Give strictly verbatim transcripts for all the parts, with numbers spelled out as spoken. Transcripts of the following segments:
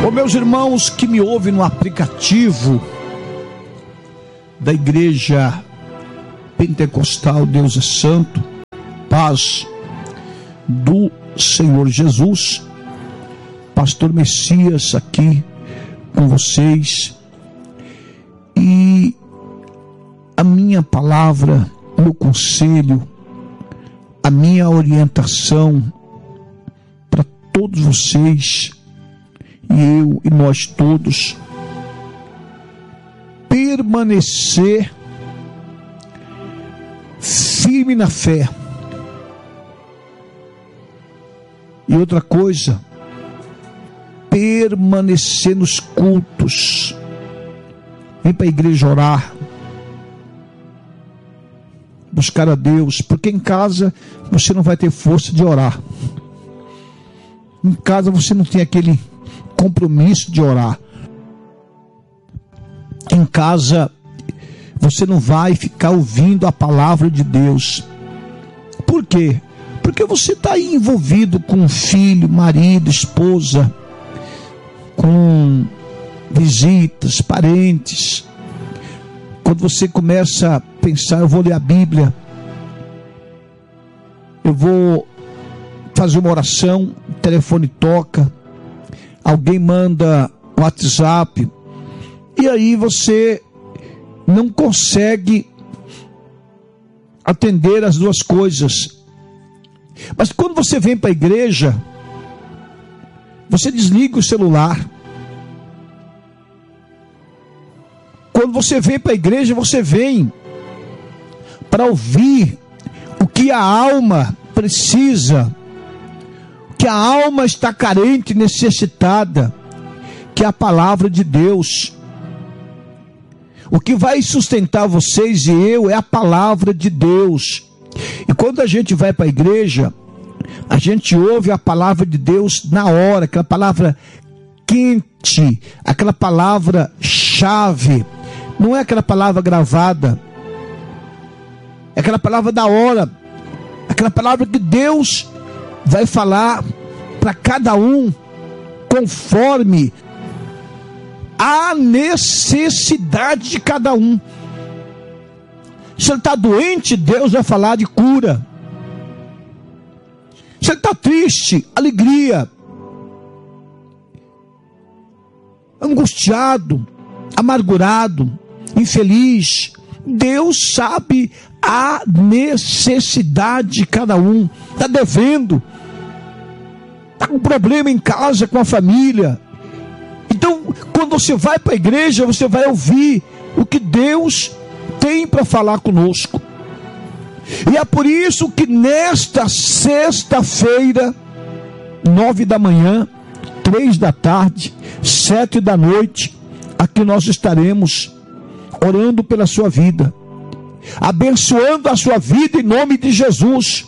Ô meus irmãos que me ouvem no aplicativo da Igreja Pentecostal Deus é Santo, paz do Senhor Jesus, Pastor Messias aqui com vocês, e a minha palavra, o meu conselho, a minha orientação para todos vocês, e eu e nós todos, permanecer firme na fé. E outra coisa, permanecer nos cultos. Vem para a igreja orar, buscar a Deus, porque em casa você não vai ter força de orar. Em casa você não tem aquele compromisso de orar. Em casa você não vai ficar ouvindo a palavra de Deus. Por quê? Porque você está aí envolvido com filho, marido, esposa, com visitas, parentes. Quando você começa a pensar, eu vou ler a Bíblia, eu vou fazer uma oração, o telefone toca, alguém manda WhatsApp, e aí você não consegue atender as duas coisas. Mas quando você vem para a igreja, você desliga o celular. Quando você vem para a igreja, você vem para ouvir o que a alma precisa, o que a alma está carente, necessitada, que é a palavra de Deus. O que vai sustentar vocês e eu é a palavra de Deus. E quando a gente vai para a igreja, a gente ouve a palavra de Deus na hora, aquela palavra quente, aquela palavra chave. Não é aquela palavra gravada, é aquela palavra da hora, aquela palavra que Deus vai falar para cada um conforme a necessidade de cada um. Se ele está doente, Deus vai falar de cura. Se ele está triste, alegria. Angustiado, amargurado, infeliz, Deus sabe a necessidade de cada um. Está devendo, está com problema em casa, com a família. Então, quando você vai para a igreja, você vai ouvir o que Deus tem para falar conosco. E é por isso que nesta sexta-feira, nove da manhã, três da tarde, sete da noite, aqui nós estaremos orando pela sua vida, abençoando a sua vida em nome de Jesus.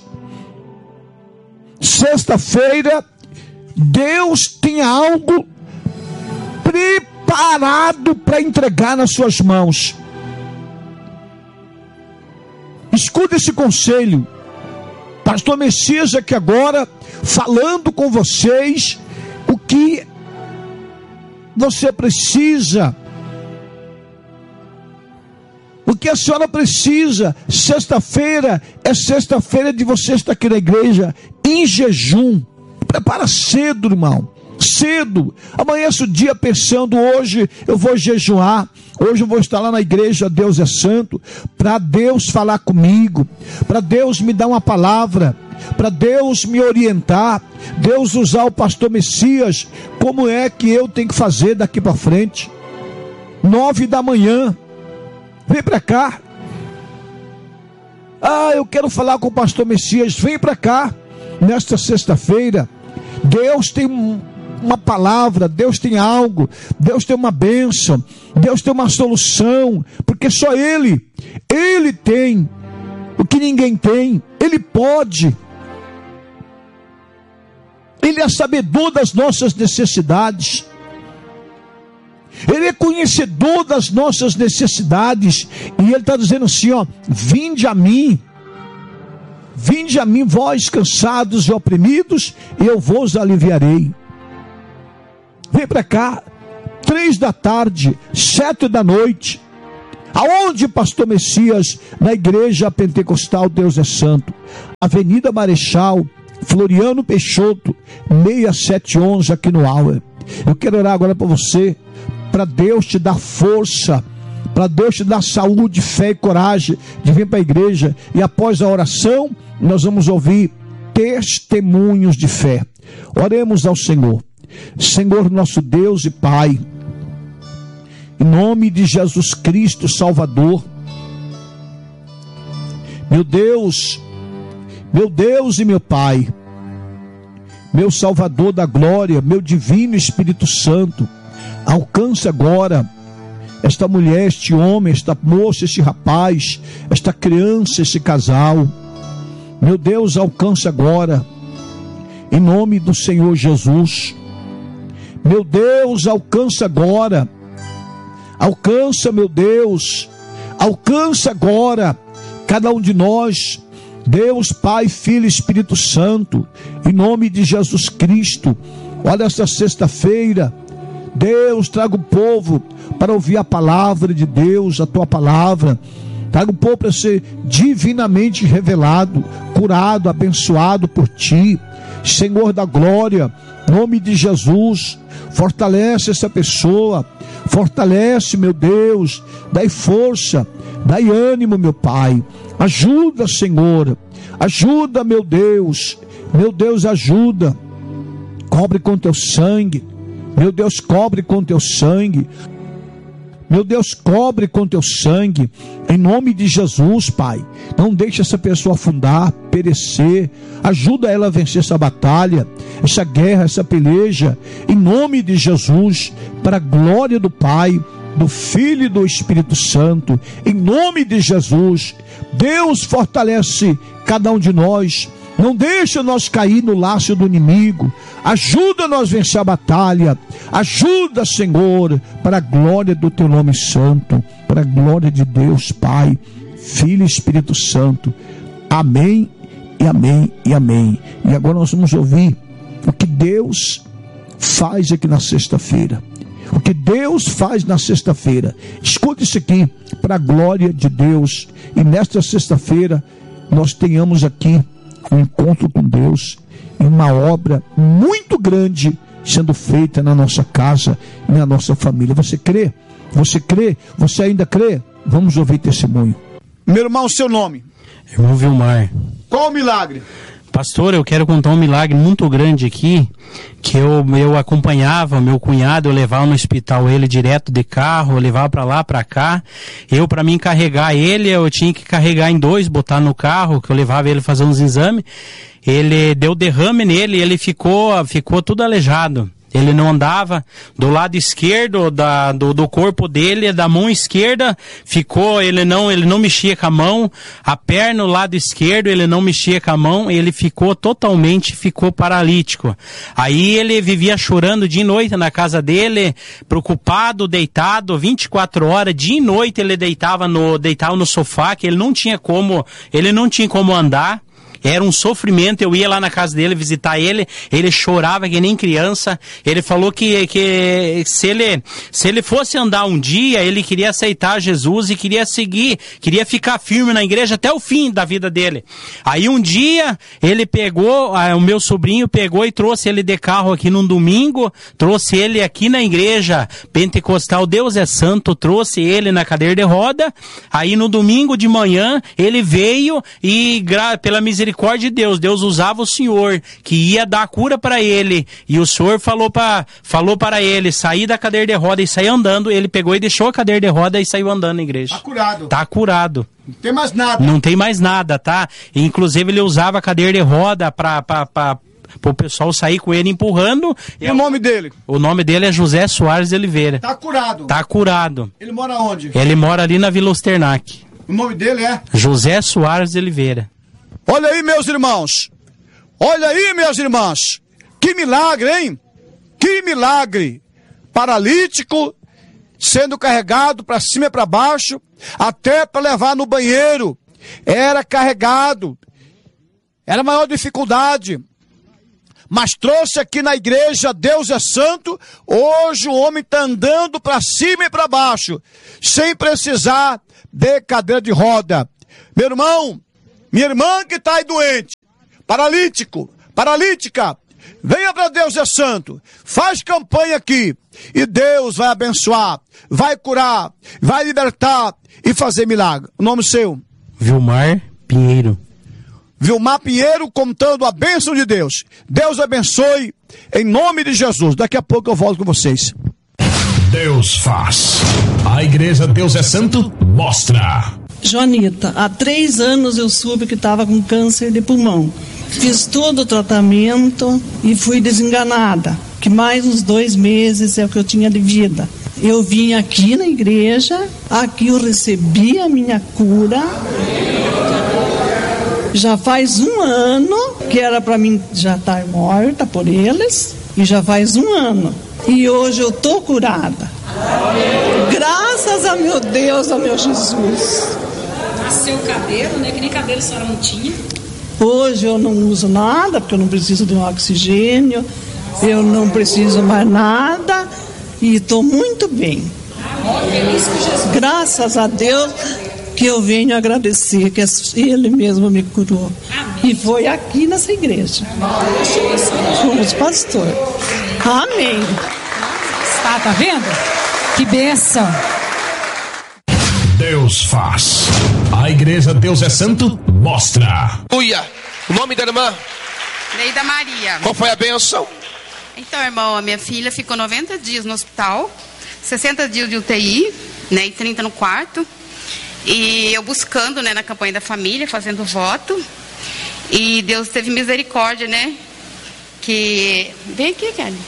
Sexta-feira, Deus tem algo preparado para entregar nas suas mãos. Escuta esse conselho. Pastor Messias aqui agora, falando com vocês o que você precisa, o que a senhora precisa. Sexta-feira é sexta-feira de você estar aqui na igreja em jejum. Prepara cedo, irmão, cedo. Amanhece o dia pensando, hoje eu vou jejuar, hoje eu vou estar lá na igreja Deus é Santo, para Deus falar comigo, para Deus me dar uma palavra, para Deus me orientar, Deus usar o pastor Messias, como é que eu tenho que fazer daqui para frente. Nove da manhã, vem para cá. Ah, eu quero falar com o pastor Messias, vem para cá, nesta sexta-feira. Deus tem um uma palavra, Deus tem algo, Deus tem uma bênção, Deus tem uma solução, porque só Ele, Ele tem o que ninguém tem, Ele pode, Ele é sabedor das nossas necessidades, Ele é conhecedor das nossas necessidades, e Ele está dizendo assim, ó, vinde a mim, vinde a mim vós cansados e oprimidos, e eu vos aliviarei. Vem para cá, três da tarde, sete da noite. Aonde, pastor Messias? Na igreja pentecostal Deus é Santo, Avenida Marechal Floriano Peixoto, seis sete um um, aqui no Auer. Eu quero orar agora para você, para Deus te dar força, para Deus te dar saúde, fé e coragem de vir para a igreja. E após a oração, nós vamos ouvir testemunhos de fé. Oremos ao Senhor. Senhor nosso Deus e Pai, em nome de Jesus Cristo Salvador, meu Deus, meu Deus e meu Pai, meu Salvador da glória, meu divino Espírito Santo, alcance agora esta mulher, este homem, esta moça, este rapaz, esta criança, este casal. Meu Deus, alcance agora, em nome do Senhor Jesus. Meu Deus, alcança agora, alcança, meu Deus, alcança agora cada um de nós, Deus, Pai, Filho e Espírito Santo, em nome de Jesus Cristo. Olha, esta sexta-feira, Deus, traga o povo para ouvir a palavra de Deus, a tua palavra. Traga o povo para ser divinamente revelado, curado, abençoado por ti, Senhor da glória, em nome de Jesus. Fortalece essa pessoa, fortalece, meu Deus, dai força, dai ânimo, meu Pai. Ajuda, Senhor, ajuda, meu Deus, meu Deus, ajuda. Cobre com teu sangue, meu Deus, cobre com teu sangue. Meu Deus, cobre com teu sangue, em nome de Jesus, Pai. Não deixe essa pessoa afundar, perecer. Ajuda ela a vencer essa batalha, essa guerra, essa peleja, em nome de Jesus, para a glória do Pai, do Filho e do Espírito Santo, em nome de Jesus. Deus, fortalece cada um de nós. Não deixa nós cair no laço do inimigo. Ajuda nós a vencer a batalha. Ajuda, Senhor, para a glória do teu nome santo, para a glória de Deus, Pai, Filho e Espírito Santo. Amém, e amém, e amém. E agora nós vamos ouvir o que Deus faz aqui na sexta-feira. O que Deus faz na sexta-feira. Escute isso aqui, para a glória de Deus. E nesta sexta-feira nós tenhamos aqui um encontro com Deus e uma obra muito grande sendo feita na nossa casa e na nossa família. Você crê? Você crê? Você ainda crê? Vamos ouvir testemunho. Meu irmão, seu nome? Irmão Vilmar. Qual o milagre? Pastor, eu quero contar um milagre muito grande aqui, que eu, eu acompanhava meu cunhado, eu levava no hospital ele direto de carro, eu levava para lá, para cá. Eu, para mim carregar ele, eu tinha que carregar em dois, botar no carro, que eu levava ele fazer uns exames. Ele deu derrame nele, ele ficou, ficou tudo aleijado. Ele não andava do lado esquerdo da, do, do corpo dele, da mão esquerda, ficou, ele não, ele não mexia com a mão, a perna do lado esquerdo, ele não mexia com a mão, ele ficou totalmente, ficou paralítico. Aí ele vivia chorando dia e noite na casa dele, preocupado, deitado, vinte e quatro horas, dia e noite ele deitava no, deitava no sofá, que ele não tinha como, ele não tinha como andar. Era um sofrimento, eu ia lá na casa dele visitar ele, ele chorava que nem criança. Ele falou que, que se, ele, se ele fosse andar um dia, ele queria aceitar Jesus e queria seguir, queria ficar firme na igreja até o fim da vida dele. Aí um dia, ele pegou, o meu sobrinho pegou e trouxe ele de carro aqui num domingo, trouxe ele aqui na igreja pentecostal Deus é Santo, trouxe ele na cadeira de roda. Aí no domingo de manhã, ele veio e pela misericórdia de Deus, Deus usava o Senhor, que ia dar a cura para ele, e o Senhor falou para falou para ele sair da cadeira de roda e sair andando. Ele pegou e deixou a cadeira de roda e saiu andando na igreja. Tá curado. Tá curado. Não tem mais nada. Não tem mais nada, tá? Inclusive ele usava a cadeira de roda para para o pessoal sair com ele empurrando. E o nome dele? O nome dele é José Soares de Oliveira. Tá curado. Tá curado. Ele mora onde? Ele mora ali na Vila Osternac. O nome dele é? José Soares de Oliveira. Olha aí, meus irmãos, olha aí, minhas irmãs, que milagre, hein? Que milagre! Paralítico, sendo carregado para cima e para baixo, até para levar no banheiro, era carregado, era a maior dificuldade, mas trouxe aqui na igreja Deus é Santo. Hoje o homem está andando para cima e para baixo, sem precisar de cadeira de roda. Meu irmão, minha irmã que está aí doente, paralítico, paralítica, venha para Deus é Santo, faz campanha aqui, e Deus vai abençoar, vai curar, vai libertar e fazer milagre. O nome seu? Vilmar Pinheiro. Vilmar Pinheiro, contando a bênção de Deus. Deus abençoe, em nome de Jesus. Daqui a pouco eu volto com vocês. Deus faz. A igreja Deus é Santo mostra. Joanita, há três anos eu soube que estava com câncer de pulmão. Fiz todo o tratamento e fui desenganada, que mais uns dois meses é o que eu tinha de vida. Eu vim aqui na igreja, aqui eu recebi a minha cura. Já faz um ano que era para mim já estar morta por eles, e já faz um ano. E hoje eu tô curada. Graças a meu Deus, a meu Jesus. Seu cabelo, né? Que nem cabelo a senhora não tinha. Hoje eu não uso nada, porque eu não preciso de um oxigênio, eu não preciso mais nada, e estou muito bem. Feliz com Jesus. Graças a Deus que eu venho agradecer, que Ele mesmo me curou. Amém. E foi aqui nessa igreja. Com os pastores. Amém. Tá, tá vendo? Que bênção. Deus faz. A igreja Deus é Santo mostra. Aleluia. O nome da irmã? Neida Maria. Qual foi a bênção? Então, irmão, a minha filha ficou noventa dias no hospital, sessenta dias de U T I, né, e trinta no quarto. E eu buscando, né, na campanha da família, fazendo voto. E Deus teve misericórdia, né? Que... Vem aqui, Kelly.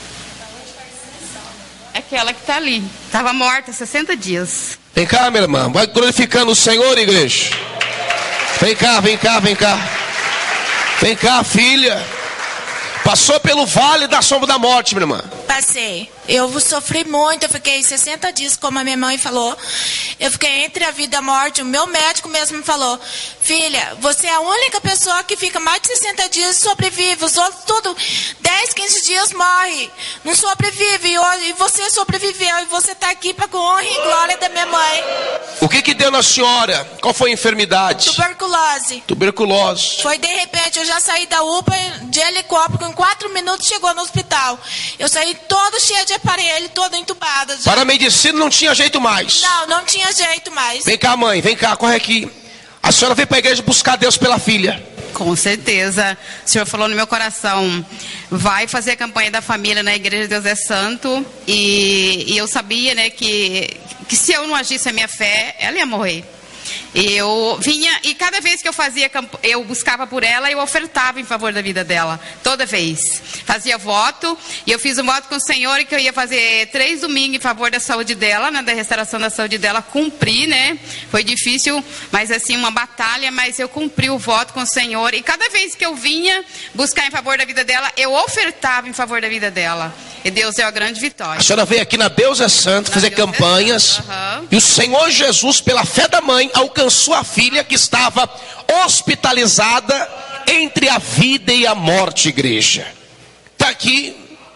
Aquela que está ali. Estava morta sessenta dias. Vem cá, minha irmã. Vai glorificando o Senhor, igreja. Vem cá, vem cá, vem cá. Vem cá, filha. Passou pelo vale da sombra da morte, minha irmã. Passei. Eu sofri muito, eu fiquei sessenta dias, como a minha mãe falou. Eu fiquei entre a vida e a morte. O meu médico mesmo me falou: filha, você é a única pessoa que fica mais de sessenta dias e sobrevive. Os outros tudo, dez, quinze dias morre. Não sobrevive. E você sobreviveu. E você está aqui para a honra e glória da minha mãe. O que que deu na senhora? Qual foi a enfermidade? Tuberculose. Tuberculose. Foi de repente, eu já saí da U P A de helicóptero, em quatro minutos chegou no hospital. Eu saí todo cheio de aparelho, toda entubada. Já. Para a medicina não tinha jeito mais. Não, não tinha jeito mais. Vem cá, mãe, vem cá, corre aqui. A senhora veio para a igreja buscar Deus pela filha. Com certeza. O Senhor falou no meu coração, vai fazer a campanha da família na igreja Deus é Santo. E, e eu sabia, né, que, que se eu não agisse a minha fé, ela ia morrer. Eu vinha, e cada vez que eu fazia, eu buscava por ela, eu ofertava em favor da vida dela, toda vez. Fazia voto, e eu fiz um voto com o Senhor, que eu ia fazer três domingos em favor da saúde dela, né, da restauração da saúde dela, cumpri, né, foi difícil, mas assim, uma batalha, mas eu cumpri o voto com o Senhor, e cada vez que eu vinha buscar em favor da vida dela, eu ofertava em favor da vida dela, e Deus deu a grande vitória. A senhora veio aqui na Deus é Santo, na fazer Deus campanhas, é uhum. E o Senhor Jesus, pela fé da mãe, alcançou a filha que estava hospitalizada entre a vida e a morte, igreja. Está aqui,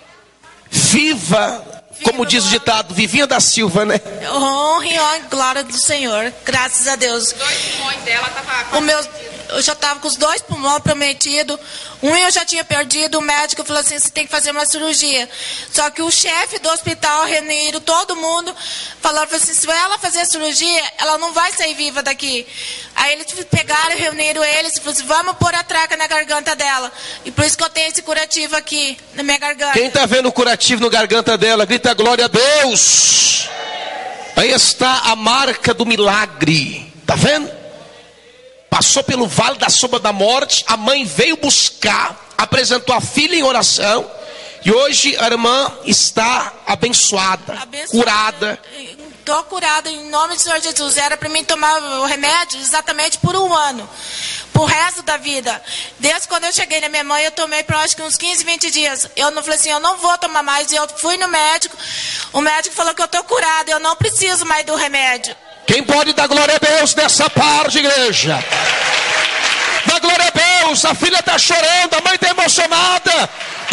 viva, como diz o ditado, Vivinha da Silva, né? Honra e honra, glória do Senhor, graças a Deus. Os dois pulmões dela estavam... O meu, eu já estava com os dois pulmões prometidos. Um eu já tinha perdido, o médico falou assim, você tem que fazer uma cirurgia. Só que o chefe do hospital, reuniram todo mundo, falou assim, se ela fazer a cirurgia, ela não vai sair viva daqui. Aí eles pegaram, reuniram eles e falaram assim, vamos pôr a traca na garganta dela. E por isso que eu tenho esse curativo aqui, na minha garganta. Quem está vendo o curativo na garganta dela, grita glória a Deus. Aí está a marca do milagre, tá vendo? Passou pelo vale da sombra da morte, a mãe veio buscar, apresentou a filha em oração, e hoje a irmã está abençoada, abençoada. curada. Estou curada em nome do Senhor Jesus. Era para mim tomar o remédio exatamente por um ano, por resto da vida. Desde quando eu cheguei na minha mãe, eu tomei por acho que uns quinze, vinte dias. Eu não falei assim, eu não vou tomar mais, e eu fui no médico, o médico falou que eu estou curada, eu não preciso mais do remédio. Quem pode dar glória a Deus nessa parte, igreja? Dá glória a Deus, a filha está chorando, a mãe está emocionada.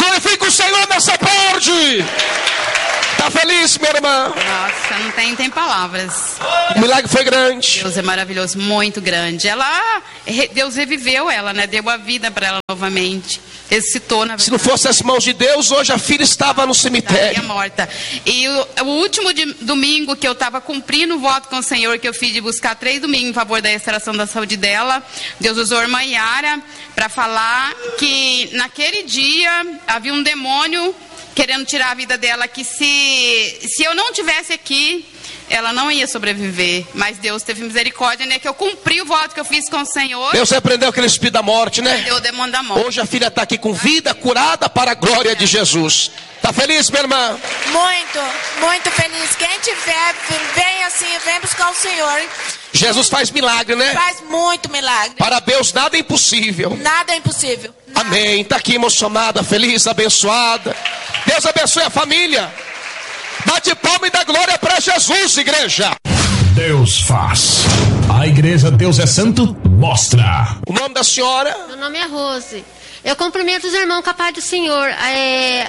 Glorifica o Senhor nessa tarde. Está feliz, minha irmã? Nossa, não tem, tem palavras. O milagre foi grande. Deus é maravilhoso, muito grande. Ela, Deus reviveu ela, né? Deu a vida para ela novamente. Ressuscitou, na verdade. Se não fosse as mãos de Deus, hoje a filha estava no cemitério. Estaria morta. E o, o último de, domingo que eu estava cumprindo o voto com o Senhor, que eu fiz de buscar três domingos em favor da restauração da saúde dela, Deus usou a irmã Yara para falar que naquele dia havia um demônio querendo tirar a vida dela, que se, se eu não tivesse aqui, ela não ia sobreviver. Mas Deus teve misericórdia, né? Que eu cumpri o voto que eu fiz com o Senhor. Deus repreendeu aquele espírito da morte, né? Deu o demônio da morte. Hoje a filha está aqui com vida, curada para a glória de Jesus. Está feliz, minha irmã? Muito, muito feliz. Quem tiver, vem assim, vem buscar o Senhor. Jesus faz milagre, né? Faz muito milagre. Para Deus nada é impossível. Nada é impossível. Nada. Amém. Está aqui emocionada, feliz, abençoada. Deus abençoe a família. Bate palma e dá glória para Jesus, igreja. Deus faz. A igreja Deus é Santo mostra. O nome da senhora? Meu nome é Rose. Eu cumprimento os irmãos com a paz do Senhor. É,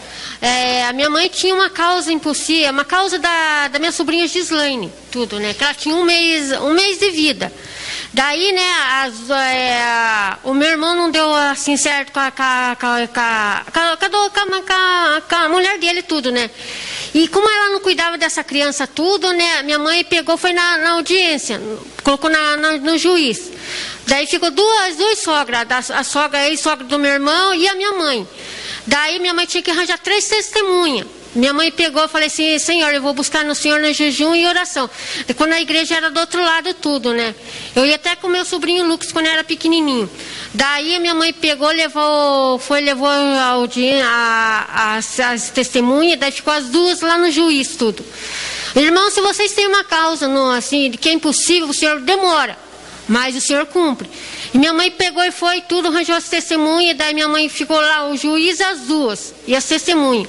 é, a minha mãe tinha uma causa impossível, uma causa da, da minha sobrinha Gislaine, tudo, né? Que ela tinha um mês, um mês de vida. Daí, né, as, é, o meu irmão não deu assim certo com a, com a, com a, com a, com a, com a mulher dele, tudo, né? E como ela não cuidava dessa criança, tudo, né? Minha mãe pegou, foi na, na audiência, colocou na, na, no juiz. Daí ficou duas, duas sogras, a sogra e sogra do meu irmão e a minha mãe. Daí minha mãe tinha que arranjar três testemunhas. Minha mãe pegou e falou assim: Senhor, eu vou buscar no Senhor no jejum e oração. E quando a igreja era do outro lado, tudo, né? Eu ia até com meu sobrinho Lucas quando era pequenininho. Daí a minha mãe pegou, levou, foi, levou a audiência, a, as, as testemunhas, daí ficou as duas lá no juiz, tudo. Irmão, se vocês têm uma causa, no, assim, de que é impossível, o Senhor demora, mas o Senhor cumpre. E minha mãe pegou e foi, tudo, arranjou as testemunhas, daí minha mãe ficou lá, o juiz, as duas, e as testemunhas.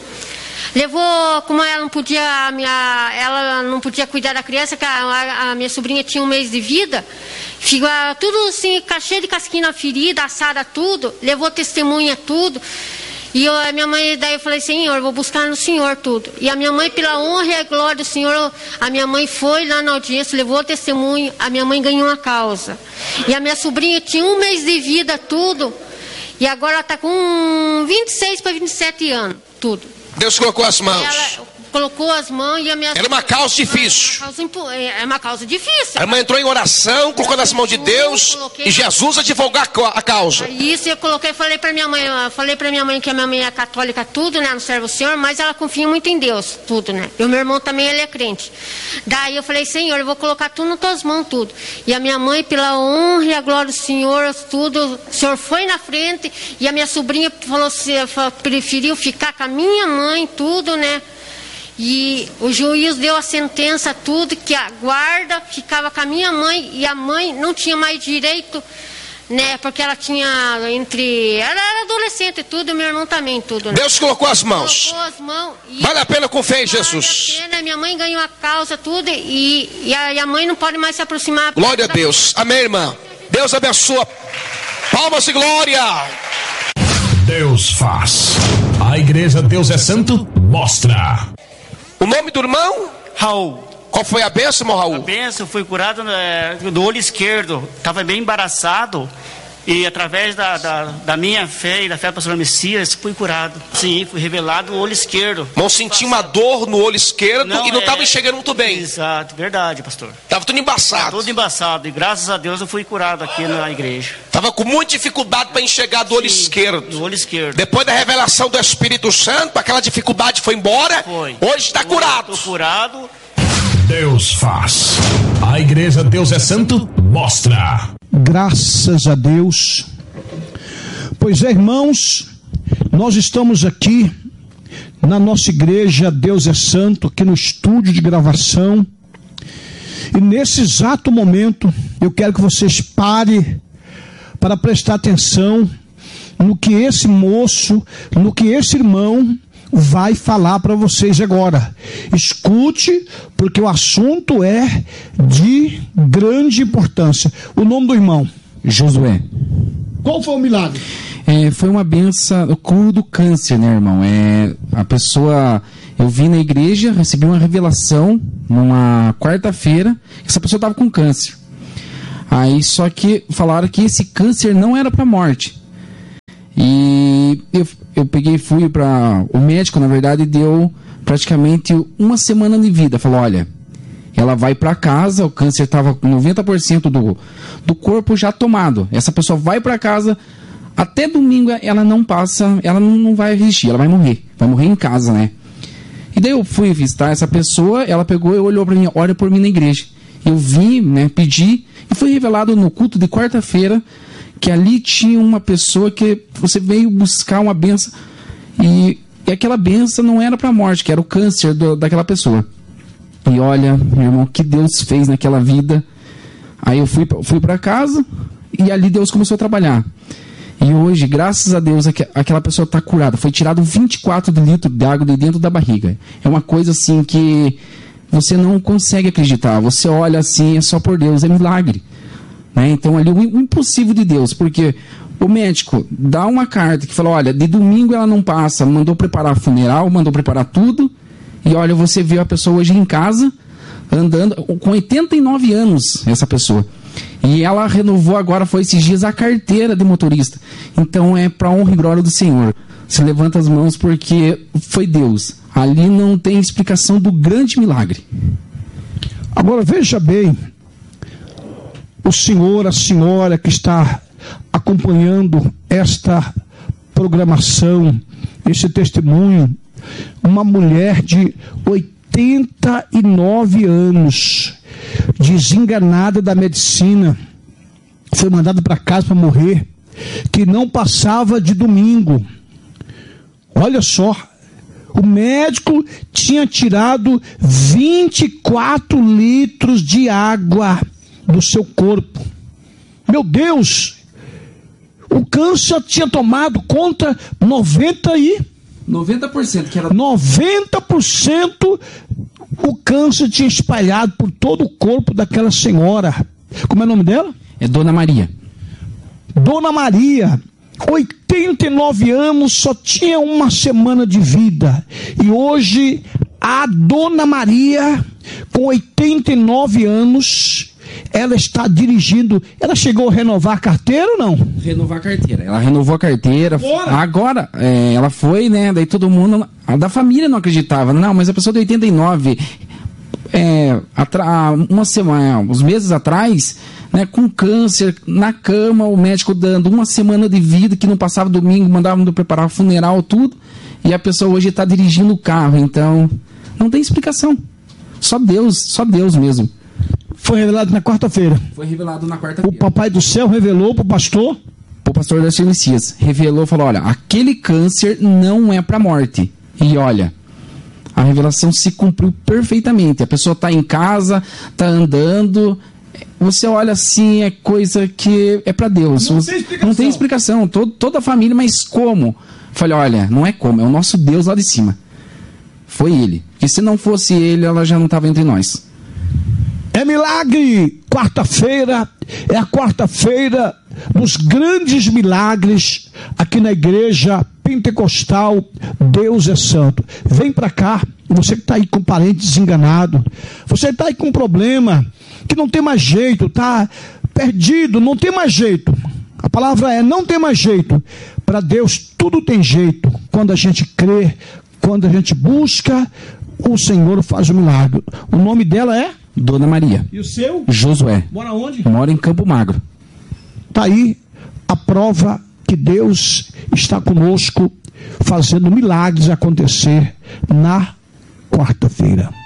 Levou, como ela não podia, a minha, ela não podia cuidar da criança, que a, a minha sobrinha tinha um mês de vida, ficou tudo assim, cheio de casquinha na ferida, assada tudo, levou testemunha tudo. E eu, a minha mãe, daí eu falei: Senhor, eu vou buscar no Senhor tudo. E a minha mãe, pela honra e a glória do Senhor, a minha mãe foi lá na audiência, levou testemunho, a minha mãe ganhou uma causa. E a minha sobrinha tinha um mês de vida, tudo, e agora ela está com vinte e seis para vinte e sete anos, tudo. Deus colocou as mãos. Ela colocou as mãos e a minha... Era uma causa difícil. É uma causa difícil. A irmã entrou em oração, colocou nas mãos de Deus e Jesus a divulgar a causa. Isso, eu coloquei, falei para minha mãe, falei para minha mãe que a minha mãe é católica, tudo, né, não serve o Senhor, mas ela confia muito em Deus, tudo, né. E o meu irmão também, ele é crente. Daí eu falei: Senhor, eu vou colocar tudo nas tuas mãos, tudo. E a minha mãe, pela honra e a glória do Senhor, tudo, o Senhor foi na frente, e a minha sobrinha falou, preferiu ficar com a minha mãe, tudo, né. E o juiz deu a sentença, tudo, que a guarda ficava com a minha mãe e a mãe não tinha mais direito, né? Porque ela tinha entre... Ela era adolescente e tudo, e meu irmão também, tudo. Né? Deus colocou as mãos. Colocou as mãos. E vale a pena com fé em Jesus. Vale a pena, minha mãe ganhou a causa, tudo, e, e, a, e a mãe não pode mais se aproximar. Glória a Deus. Amém, irmã? Deus abençoa. Palmas e glória. Deus faz. A igreja Deus é Santo mostra. O nome do irmão? Raul. Qual foi a bênção, irmão Raul? A bênção, fui curado é, do olho esquerdo. Estava bem embaraçado. E através da, da, da minha fé e da fé do pastor Messias, fui curado. Sim, fui revelado o olho esquerdo. Não senti uma dor no olho esquerdo não, e não estava é... enxergando muito bem. Exato, verdade, pastor. Estava tudo embaçado. Tava tudo embaçado. E graças a Deus eu fui curado aqui na igreja. Estava com muita dificuldade para enxergar do olho Sim, esquerdo. Do olho esquerdo. Depois da revelação do Espírito Santo, aquela dificuldade foi embora. Foi. Hoje está curado. Estou curado. Deus faz. A igreja Deus é Santo mostra. Graças a Deus. Pois é, irmãos, nós estamos aqui na nossa igreja Deus é Santo, aqui no estúdio de gravação. E nesse exato momento, eu quero que vocês parem para prestar atenção no que esse moço, no que esse irmão vai falar para vocês agora. Escute, porque o assunto é de grande importância. O nome do irmão? Josué. Qual foi o milagre? É, foi uma benção, o curo do câncer, né, irmão? É, a pessoa, eu vim na igreja, recebi uma revelação numa quarta-feira, essa pessoa estava com câncer. Aí só que falaram que esse câncer não era para morte. E eu, eu peguei e fui para o médico, na verdade, deu praticamente uma semana de vida. Falou, olha, ela vai para casa, o câncer estava com noventa por cento do, do corpo já tomado. Essa pessoa vai para casa, até domingo ela não passa, ela não vai resistir, ela vai morrer. Vai morrer em casa, né? E daí eu fui visitar essa pessoa, ela pegou e olhou para mim, olha por mim na igreja. Eu vim, né, pedi, e foi revelado no culto de quarta-feira que ali tinha uma pessoa que você veio buscar uma benção, e, e aquela benção não era para a morte, que era o câncer do, daquela pessoa. E olha, meu irmão, que Deus fez naquela vida. Aí eu fui, fui para casa e ali Deus começou a trabalhar. E hoje, graças a Deus, aquela pessoa está curada. Foi tirado vinte e quatro litros de água de dentro da barriga. É uma coisa assim que você não consegue acreditar. Você olha assim, é só por Deus, é milagre. Né? Então ali o impossível de Deus, porque o médico dá uma carta que fala, olha, de domingo ela não passa, mandou preparar funeral, mandou preparar tudo. E olha, você vê a pessoa hoje em casa, andando, com oitenta e nove anos, essa pessoa. E ela renovou agora, foi esses dias, a carteira de motorista. Então é para honra e glória do Senhor. Você levanta as mãos porque foi Deus. Ali não tem explicação do grande milagre. Agora veja bem, o senhor, a senhora que está acompanhando esta programação, esse testemunho, uma mulher de oitenta e nove anos, desenganada da medicina, foi mandada para casa para morrer, que não passava de domingo. Olha só, o médico tinha tirado vinte e quatro litros de água do seu corpo. Meu Deus, o câncer tinha tomado conta noventa e noventa por cento que era noventa por cento o câncer tinha espalhado por todo o corpo daquela senhora. Como é o nome dela? É Dona Maria. Dona Maria, oitenta e nove anos, só tinha uma semana de vida. E hoje a Dona Maria, com oitenta e nove anos, ela está dirigindo. Ela chegou a renovar a carteira ou não? Renovar a carteira. Ela renovou a carteira. Bora. Agora, é, ela foi, né? Daí todo mundo, a da família não acreditava. Não, mas a pessoa de oitenta e nove, é, atra, uma semana, uns meses atrás, né, com câncer, na cama, o médico dando uma semana de vida, que não passava domingo, mandava preparar funeral, tudo. E a pessoa hoje está dirigindo o carro. Então, não tem explicação. Só Deus, só Deus mesmo. Foi revelado na quarta-feira. Foi revelado na quarta-feira. O papai do céu revelou para o pastor? O pastor Darcy Messias. Revelou, falou, olha, aquele câncer não é para morte. E olha, a revelação se cumpriu perfeitamente. A pessoa está em casa, está andando. Você olha assim, é coisa que é para Deus. Não tem explicação. Não tem explicação. Todo, toda a família, mas como? Falei, olha, não é como, é o nosso Deus lá de cima. Foi ele. Porque se não fosse ele, ela já não estava entre nós. É milagre! Quarta-feira é a quarta-feira dos grandes milagres aqui na igreja pentecostal Deus é Santo. Vem para cá, você que está aí com parente desenganado, você está aí com um problema que não tem mais jeito, está perdido, não tem mais jeito. A palavra é não tem mais jeito. Para Deus tudo tem jeito. Quando a gente crê, quando a gente busca, o Senhor faz o milagre. O nome dela é? Dona Maria. E o seu? Josué. Mora onde? Mora em Campo Magro. Está aí a prova que Deus está conosco, fazendo milagres acontecer na quarta-feira.